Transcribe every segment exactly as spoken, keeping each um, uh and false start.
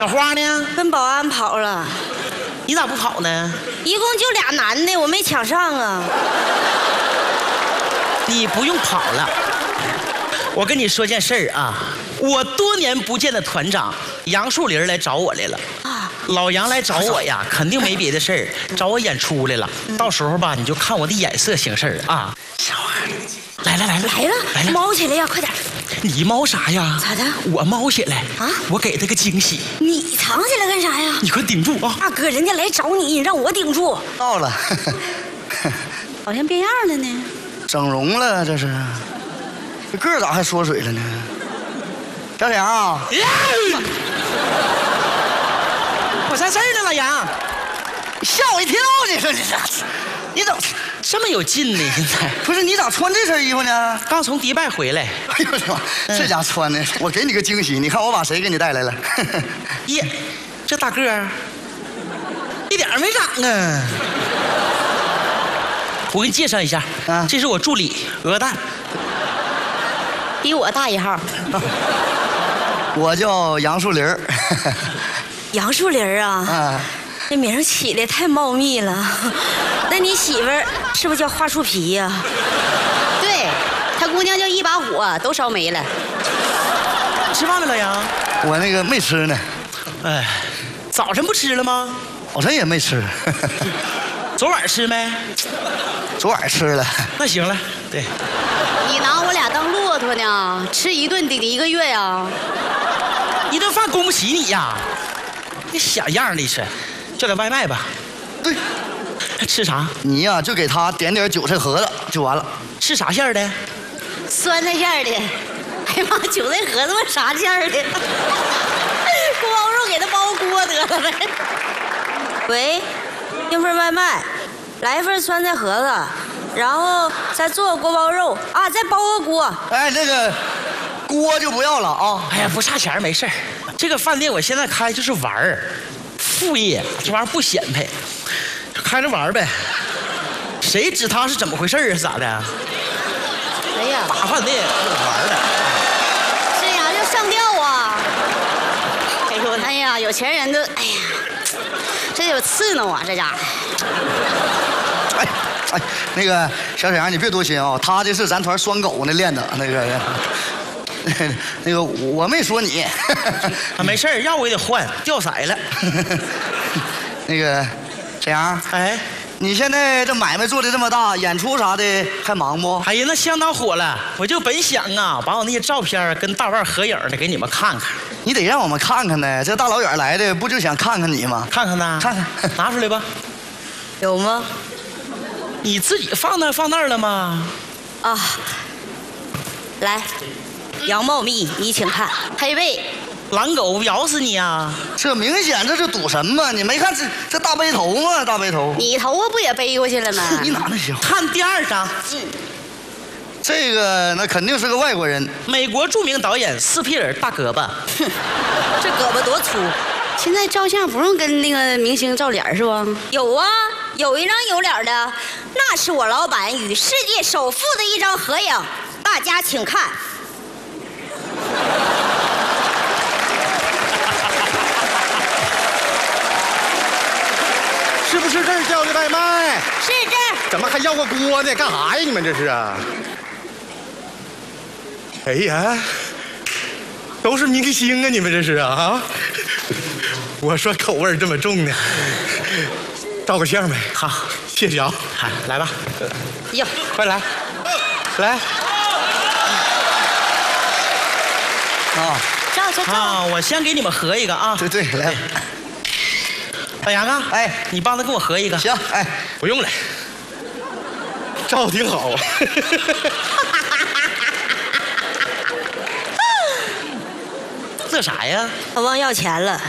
小花呢？ 跟保安跑了。 你咋不跑呢？ 一共就俩男的，我没抢上啊。 你不用跑了。我跟你说件事儿啊，我多年不见的团长杨树林来找我来了。啊，老杨来找我呀，肯定没别的事儿，找我演出来了。嗯、到时候吧，你就看我的眼色行事儿啊。小花，来了来了来了来了，猫起来呀，快点！ 你猫啥呀？ 咋的？ 我猫起来啊！ 我给他个惊喜。 你藏起来干啥呀？ 你快顶住啊！ 大哥，人家来找你，你让我顶住。 到了， 好像变样了呢。 整容了，这是。这个咋还缩水了呢？小沈阳啊！ 我在这儿呢，老杨。 吓我一跳！你说你这，你怎么这么有劲呢？现在不是你咋穿这身衣服呢？ 刚从迪拜回来。 哎呦我的妈！这家穿的，我给你个惊喜，你看我把谁给你带来了？ 耶，这大个儿一点没长啊！我给你介绍一下，啊，这是我助理鹅蛋， 比我大一号。 我叫杨树林。 杨树林啊？ 啊。 这名起的太茂密了。那你媳妇儿是不是叫花树皮呀？ 对，她姑娘叫一把火，都烧没了。 吃饭了，老杨？ 我那个没吃呢。 哎，早晨不吃了吗？ 早晨也没吃。 昨晚吃没？ 昨晚吃了。 那行了，对。 你拿我俩当骆驼呢？吃一顿顶一个月呀？ 一顿饭供不起你呀？你小样的是。叫点外卖吧。 对。 吃啥？ 你呀、啊、就给他点点韭菜盒子就完了。 吃啥馅儿的？ 酸菜馅儿的。哎呀妈，韭菜盒子啥馅儿的？锅包肉给他包锅得了呗。 喂，订份外卖，来一份酸菜盒子，然后再做个锅包肉啊，再包个锅。 哎，那个锅就不要了啊。 哎呀，不差钱没事儿。这个饭店我现在开就是玩儿。副业这玩意儿不显摆，就开着玩呗。谁知他是怎么回事啊？咋的？ 哎呀， 大饭店玩的。 这呀就上吊啊！哎呦，哎呀，有钱人都哎呀，这有刺挠啊，这家伙。 哎哎，那个小沈阳，你别多心啊，他这是咱团拴狗呢练的那个。那个我没说你。 啊，没事儿，要我也得换，掉色了。 那个沈阳， 哎， 你现在这买卖做的这么大，演出啥的还忙不？ 哎呀，那相当火了。我就本想啊，把我那些照片跟大腕合影的给你们看看。 你得让我们看看呢，这大老远来的，不就想看看你吗？ 看看呢， 看看， 拿出来吧。 有吗？ 你自己放那放那儿了吗？ 啊，来。杨茂密，你请看。 黑背， 狼狗咬死你啊！ 这明显这是赌神嘛！你没看这这大背头吗？大背头， 你头发不也背过去了吗？ 你哪那行？ 看第二张。 嗯， 这个那肯定是个外国人， 美国著名导演斯皮尔大胳膊。 哼，这胳膊多粗！ 现在照相不用跟那个明星照脸是吧？ 有啊，有一张有脸的，那是我老板与世界首富的一张合影，大家请看。 是不是这儿叫的外卖？ 是这儿。 怎么还要个锅呢？干啥呀？你们这是啊？哎呀，都是明星啊！你们这是啊？啊！我说口味这么重呢，照个相呗。 好， 谢谢啊。 来吧。 哟， 快来，来。 啊， 照照照。 啊，我先给你们合一个啊。 对对，来。 老杨啊， 哎， 你帮他跟我合一个。 行，哎， 不用了，照挺好啊。 这啥呀？ 他忘要钱了。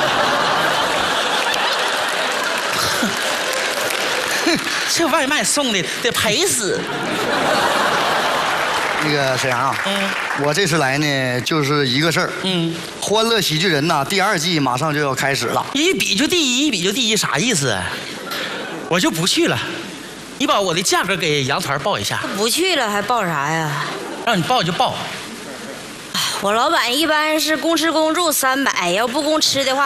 这外卖送的得赔死。 那个沈阳啊，嗯，我这次来呢，就是一个事儿，嗯，《欢乐喜剧人》呐，第二季马上就要开始了。 一比就第一，一比就第一，啥意思？我就不去了。你把我的价格给杨团报一下。 不去了还报啥呀？ 让你报就报。 我老板一般是公吃公住三百，要不公吃的话。